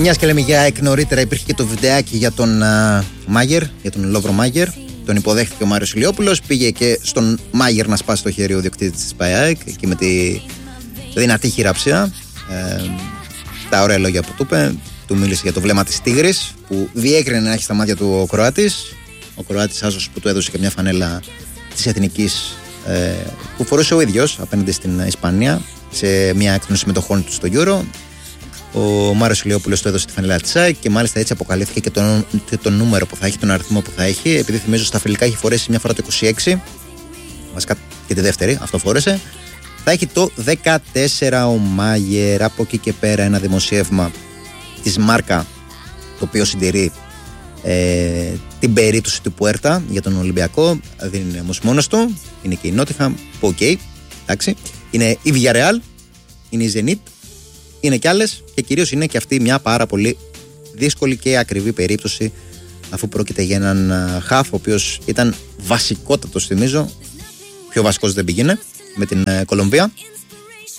Μιας και λέμε για ΑΕΚ, νωρίτερα υπήρχε και το βιντεάκι για τον Μάγερ, για τον Λόβρο Μάγερ. Τον υποδέχτηκε ο Μάριος Ηλιόπουλος. Πήγε και στον Μάγερ να σπάσει το χέρι ο διοκτήτης της ΑΕΚ, εκεί με τη δυνατή χειραψία. Τα ωραία λόγια που του είπε. Του μίλησε για το βλέμμα της τίγρης που διέκρινε να έχει στα μάτια του ο Κροάτης. Ο Κροάτης άσος που του έδωσε και μια φανέλα της εθνικής που φορούσε ο ίδιος απέναντι στην Ισπανία σε μια έκδοση συμμετοχών του στο Euro. Ο Μάριος Ηλιόπουλος του έδωσε τη φανέλα της ΑΕΚ και μάλιστα έτσι αποκαλύφθηκε και το νούμερο που θα έχει, τον αριθμό που θα έχει. Επειδή θυμίζω στα φιλικά έχει φορέσει μια φορά το 26, βασικά και τη δεύτερη, αυτό φόρεσε. Θα έχει το 14 ο Μάγερ. Από εκεί και πέρα ένα δημοσίευμα της Μάρκα, το οποίο συντηρεί την περίπτωση του Πουέρτα για τον Ολυμπιακό. Δεν είναι όμως μόνος του, είναι και η Νότιχαμ, που εντάξει. Είναι η Villarreal, είναι η Zenit, είναι κι άλλες και κυρίως είναι και αυτή μια πάρα πολύ δύσκολη και ακριβή περίπτωση, αφού πρόκειται για έναν χαφ ο οποίος ήταν βασικότατος, θυμίζω. Πιο βασικός δεν πήγαινε με την Κολομβία.